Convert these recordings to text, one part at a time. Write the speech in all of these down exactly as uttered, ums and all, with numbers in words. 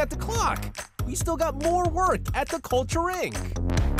at the clock. We still got more work at the Culture Incorporated.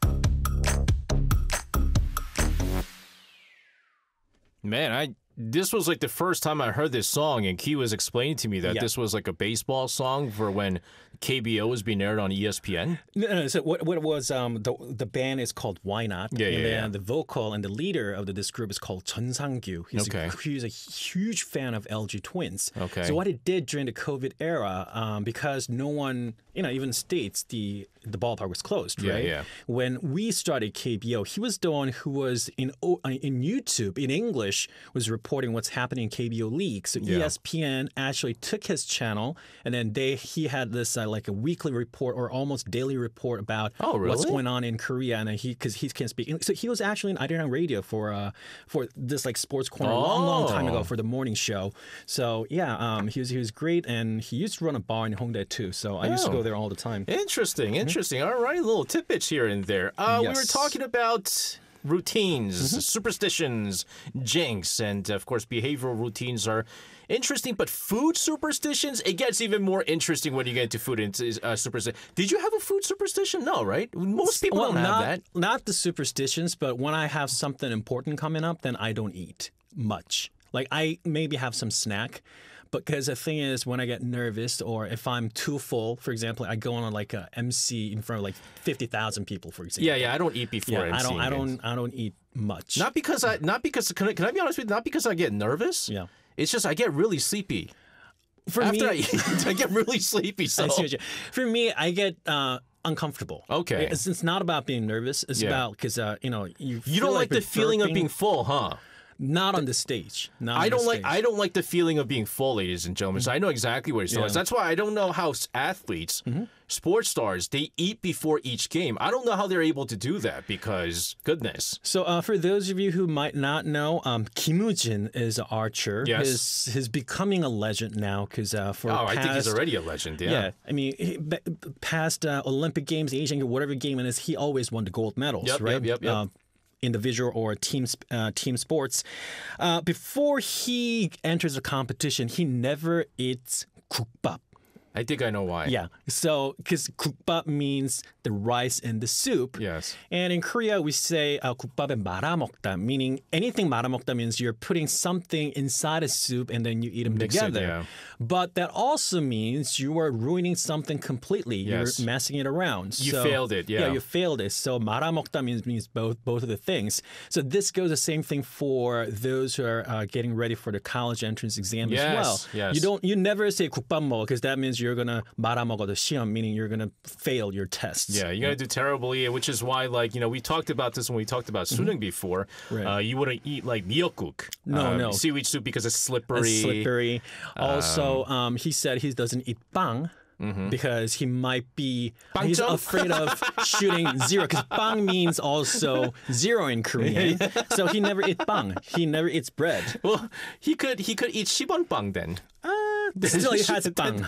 Man, I this was like the first time I heard this song, and Key was explaining to me that Yeah. this was like a baseball song for when K B O was being aired on E S P N. No, no. So what what it was? Um, the the band is called Why Not? Yeah, and yeah, then yeah. the vocal and the leader of the, this group is called Chun Sang-gyu. He's Okay. a, he's a huge fan of L G Twins. Okay. So what he did during the COVID era, um, because no one, you know, even states the the ballpark was closed, Yeah, right? yeah. When we started K B O, he was the one who was in O- uh, in YouTube in English was reporting what's happening in K B O League. So Yeah. E S P N actually took his channel, and then they he had this uh, like a weekly report or almost daily report about Oh, what's really? going on in Korea, and then he because he can speak English. So he was actually in Arirang Radio for uh for this like sports corner a long, long time Oh. ago for the morning show. So yeah, um, he was he was great, and he used to run a bar in Hongdae too. So I used to Oh. go there all the time. Interesting, interesting. All right, little tidbits here and there. Uh, We were Yes. talking about routines, superstitions, jinx, and of course, behavioral routines are interesting. But food superstitions, it gets even more interesting when you get into food uh, superstition. Did you have a food superstition? No, right? Most people well, don't have not, that. Not the superstitions, but when I have something important coming up, then I don't eat much. Like I maybe have some snack, but because the thing is, when I get nervous or if I'm too full, for example, I go on like a M C in front of like fifty thousand people, for example. Yeah, yeah. I don't eat before. Yeah, I don't, emceeing I games. don't, I don't eat much. Not because I. Not because. Can I, can I be honest with you? Not because I get nervous. Yeah. It's just I get really sleepy. For After me, I eat, I get really sleepy. So I see what you- for me, I get uh, uncomfortable. Okay. It's, it's not about being nervous. It's Yeah. about because uh, you know you. you feel don't like, the with feeling of burping- being full, huh? not on the stage. Not I on don't the like stage. I don't like the feeling of being full, ladies and gentlemen. So I know exactly what you're saying. Yeah. That's why I don't know how s- athletes, sports stars, they eat before each game. I don't know how they're able to do that because goodness. So, uh, for those of you who might not know, um, Kim Woo-jin is an archer. Yes. He's, he's becoming a legend now because uh, for Oh, past, I think he's already a legend. Yeah. Yeah, I mean, he, b- past uh, Olympic Games, Asian Games, whatever game it is, he always won the gold medals, Yep, right? yep, yep, yep. Uh, individual or team sp- uh, team sports. Uh, before he enters a competition, he never eats 국밥. I think I know why. Yeah, so because 국밥 means the rice and the soup. Yes. And in Korea, we say uh, 국밥에 말아먹다, meaning anything 말아먹다 means you're putting something inside a soup and then you eat them Mix it, together. yeah. But that also means you are ruining something completely. Yes. You're messing it around. You So- failed it, yeah. Yeah, you failed it. So 말아먹다 means means both both of the things. So this goes the same thing for those who are uh, getting ready for the college entrance exam Yes, as well. yes. You don't you never say 국밥 먹어 because that means you're gonna 말아먹어 the 시험, meaning you're gonna fail your tests. Yeah, you're gonna do terribly, which is why, like, you know, we talked about this when we talked about suning before. Right. Uh, you wouldn't eat like miyeokguk, No, um, no. seaweed soup because it's slippery. It's slippery. Also, um, he said he doesn't eat bang because he might be he's 빵점? afraid of shooting zero because bang means also zero in Korean. So he never eats bang. He never eats bread. Well, he could he could eat shibonbang then. Still, he has bang.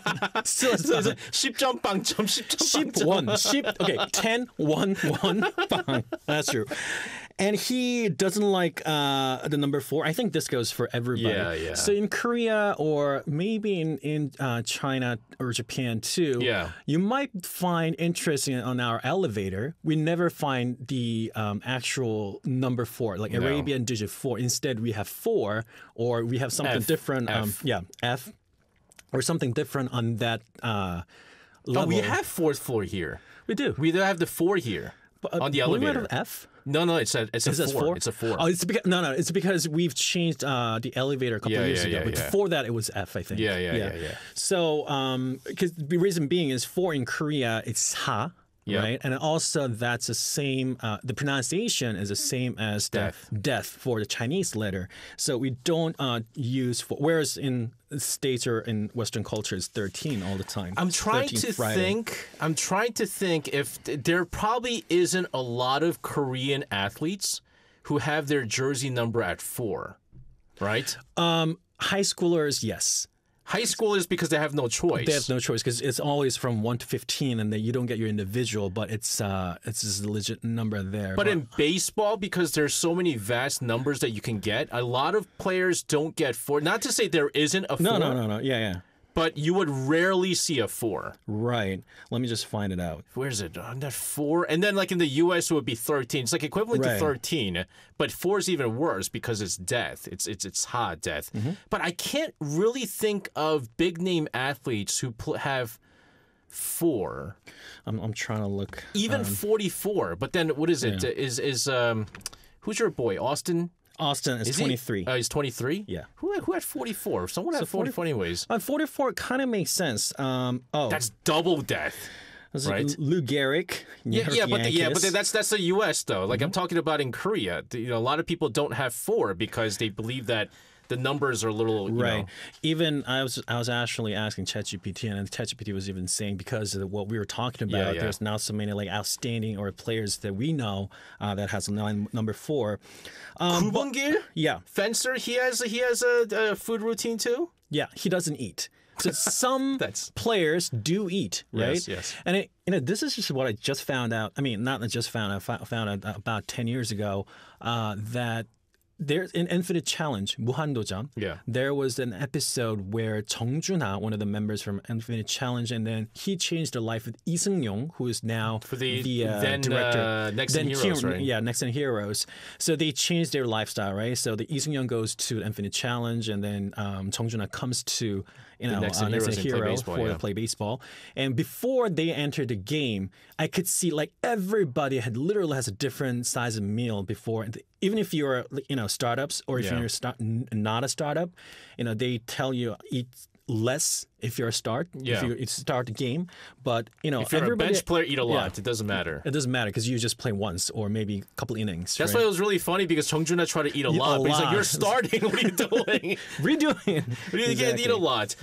Still has bang. 십점빵점, 십점빵점. Sheep one, sheep. Okay, ten, one, one, bang. That's true. And he doesn't like uh, the number four. I think this goes for everybody. Yeah, yeah. So in Korea or maybe in in uh, China or Japan too, Yeah. you might find interesting on our elevator. We never find the um, actual number four, like No. Arabian digit four. Instead, we have four, or we have something F, different. Um, F. yeah, F, or something different on that uh, Oh, level. we have fourth floor here. we do. We do have the four here Uh, on the we might elevator. have F. No, no, it's a it's a Is this four. four? It's a four. Oh, it's because no, no. It's because we've changed uh, the elevator a couple Yeah, of years yeah, ago. yeah, but yeah. before that, it was F, I think. Yeah, yeah, yeah, yeah. So, because the reason being is four in Korea, it's ha. Yeah. Right, and also that's the same. Uh, the pronunciation is the same as the Death. death for the Chinese letter. So we don't uh, use four. Whereas in the States or in Western culture, it's thirteen all the time. I'm trying thirteenth to Friday. think. I'm trying to think if th- there probably isn't a lot of Korean athletes who have their jersey number at four, right? Um, high schoolers, yes. High schoolers because they have no choice. They have no choice because it's always from one to fifteen, and then you don't get your individual, but it's uh, it's just a legit number there. But in baseball, because there's so many vast numbers that you can get, a lot of players don't get four. Not to say there isn't a no, four, no, no, no, yeah, yeah. but you would rarely see a four. Right. Let me just find it out. Where's it? Uh, not four, and then like in the U S it would be thirteen. It's like equivalent Right. to thirteen, but four is even worse because it's death. It's it's it's hard death. Mm-hmm. But I can't really think of big name athletes who pl- have four, I'm, I'm trying to look. even um, forty-four. But then what is it? Yeah. Is is um, who's your boy? Austin? Austin is, Is he? twenty-three. Uh, he's twenty-three. Yeah. Who who had forty-four? Someone had forty forty-four anyways. Uh, forty-four kind of makes sense. Um, oh, That's double death. was it right. Lou Gehrig? Yeah, yeah, but the, yeah, but Yankees. that's that's the U S though. Like Mm-hmm. I'm talking about in Korea, the- you know, a lot of people don't have four because they believe that the numbers are a little, you Right. know, Even I was I was actually asking ChatGPT, and ChatGPT was even saying because of what we were talking about, yeah. there's now so many like outstanding or players that we know uh, that has nine, number four. Um, but- Kubungil, yeah, fencer. He has he has a, a food routine too. yeah, he doesn't eat. So some That's- players do eat, right? Yes, yes. And it, you know, this is just what I just found out. I mean, not just found out, fo- found out about ten years ago uh, that there's an Infinite Challenge, 무한도전. Yeah. There was an episode where Jung Juna, one of the members from Infinite Challenge, and then he changed the life of Lee Seung-yong, who is now For the uh, then, director. uh, Next in Then Heroes, Hero- right? Yeah, Next in Heroes. So they changed their lifestyle, right? So the Lee Seung-yong goes to Infinite Challenge, and then um, Jung Juna comes to you know Next in uh, Next Heroes in and play Hero baseball, for yeah. to play baseball. And before they entered the game, I could see like everybody had literally has a different size of meal before. Even if you're you know startups or if Yeah. you're start, n- not a startup, you know they tell you eat less if you're a start. Yeah. If you start the game, but you know If you're a everybody, bench player, eat a lot. Yeah. It doesn't matter. It doesn't matter because you just play once or maybe a couple innings. That's right? why it was really funny because Chung Juna tried to eat a Eat a lot, but he's like, lot. "You're starting. What are you doing? redoing. You can't eat a lot."